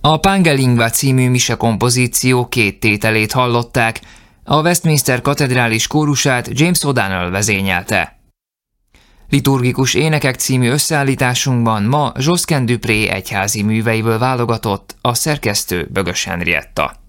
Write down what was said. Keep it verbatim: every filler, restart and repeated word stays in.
A Pangelingva című mise kompozíció két tételét hallották, a Westminster katedrális kórusát James O'Donnell vezényelte. Liturgikus énekek című összeállításunkban ma Josquin Dupré egyházi műveiből válogatott a szerkesztő Bögös Henrietta.